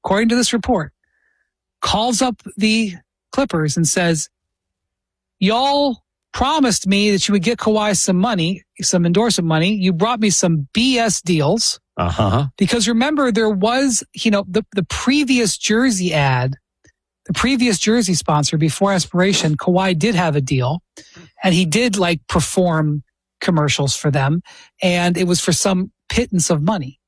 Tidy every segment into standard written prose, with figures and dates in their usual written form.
according to this report, calls up the Clippers and says, y'all promised me that you would get Kawhi some money, some endorsement money. You brought me some BS deals. Because remember, there was, the previous jersey ad, the previous jersey sponsor before Aspiration, Kawhi did have a deal, and he did perform commercials for them, and it was for some pittance of money.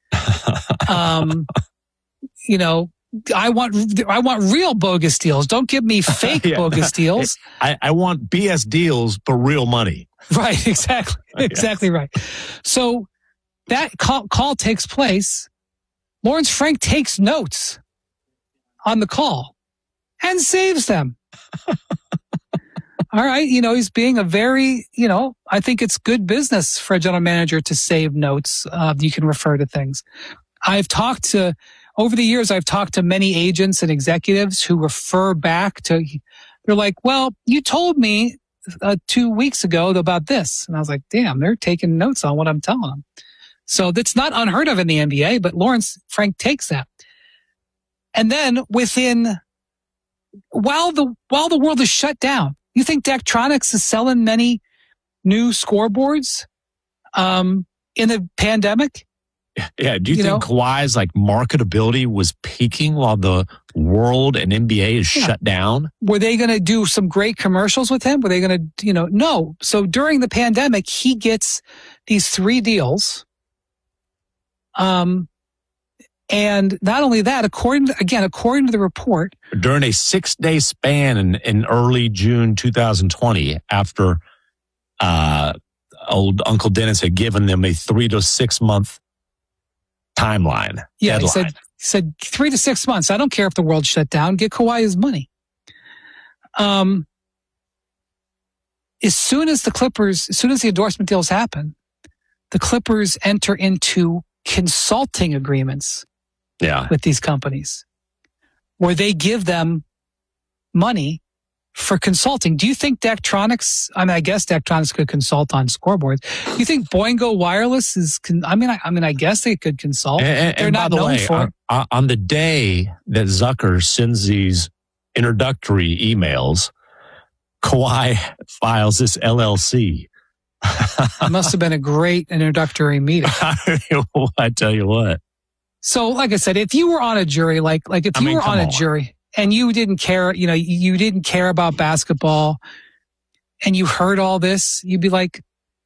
I want real bogus deals. Don't give me fake bogus deals. I want BS deals, but real money. Right, exactly. Exactly right. So that call takes place. Lawrence Frank takes notes on the call and saves them. All right. He's being a very, I think it's good business for a general manager to save notes. You can refer to things. Over the years, I've talked to many agents and executives who refer back to, they're like, well, you told me 2 weeks ago about this. And I was like, damn, they're taking notes on what I'm telling them. So that's not unheard of in the NBA, but Lawrence Frank takes that. And then while the world is shut down, you think Daktronics is selling many new scoreboards in the pandemic? Yeah. Do you think Kawhi's marketability was peaking while the world and NBA is shut down? Were they going to do some great commercials with him? Were they going to, no. So during the pandemic, he gets these 3 deals. And not only that, according to the report, during a 6-day span in early June 2020, after old Uncle Dennis had given them a 3 to 6 month timeline. Yeah, he said 3 to 6 months. I don't care if the world shut down. Get Kawhi his money. As soon as the endorsement deals happen, the Clippers enter into consulting agreements with these companies where they give them money for consulting. Do you think Daktronics, I guess Daktronics could consult on scoreboards. Do you think Boingo Wireless I guess they could consult. They're not known for it. On the day that Zucker sends these introductory emails, Kawhi files this LLC. It must have been a great introductory meeting. I tell you what. So, like I said, if you were on a jury, if you were on a jury and you didn't care, you didn't care about basketball and you heard all this, you'd be like,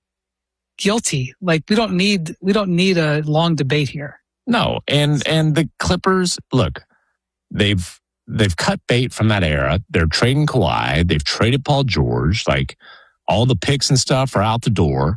guilty. We don't need a long debate here. No. And the Clippers, look, they've cut bait from that era. They're trading Kawhi. They've traded Paul George. All the picks and stuff are out the door.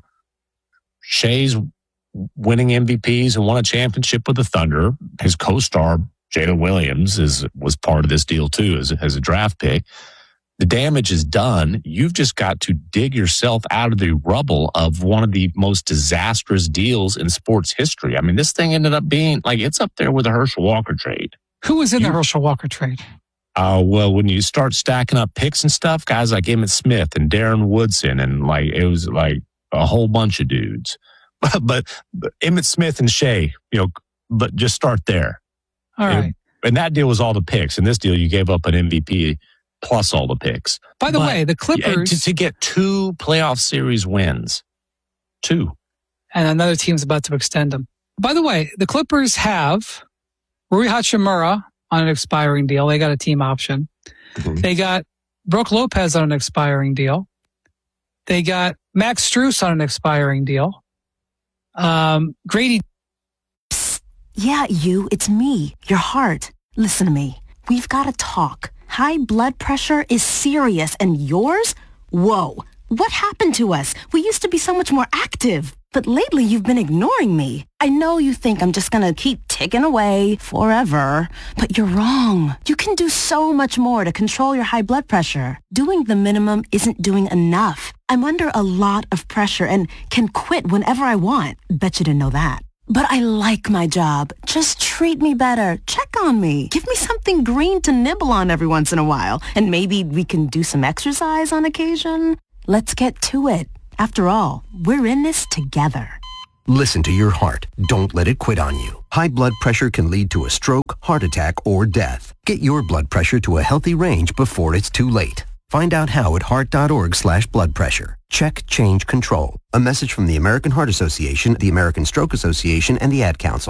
Shea's winning MVPs and won a championship with the Thunder. His co-star, Jalen Williams, was part of this deal too as a draft pick. The damage is done. You've just got to dig yourself out of the rubble of one of the most disastrous deals in sports history. This thing ended up being it's up there with the Herschel Walker trade. Who was in the Herschel Walker trade? Well, when you start stacking up picks and stuff, guys like Emmitt Smith and Darren Woodson, and it was a whole bunch of dudes. But Emmitt Smith and Shea, but just start there. All right. And that deal was all the picks. In this deal, you gave up an MVP plus all the picks. By the way, the Clippers... To get 2 playoff series wins. 2. And another team's about to extend them. By the way, the Clippers have Rui Hachimura on an expiring deal. They got a team option. Mm-hmm. They got Brook Lopez on an expiring deal. They got Max Strus on an expiring deal. Grady. Psst. Yeah, it's me, your heart. Listen to me. We've got to talk. High blood pressure is serious, and yours? Whoa. What happened to us? We used to be so much more active. But lately you've been ignoring me. I know you think I'm just gonna keep ticking away forever, but you're wrong. You can do so much more to control your high blood pressure. Doing the minimum isn't doing enough. I'm under a lot of pressure and can quit whenever I want. Bet you didn't know that. But I like my job. Just treat me better. Check on me. Give me something green to nibble on every once in a while. And maybe we can do some exercise on occasion. Let's get to it. After all, we're in this together. Listen to your heart. Don't let it quit on you. High blood pressure can lead to a stroke, heart attack, or death. Get your blood pressure to a healthy range before it's too late. Find out how at heart.org/blood pressure. Check, change, control. A message from the American Heart Association, the American Stroke Association, and the Ad Council.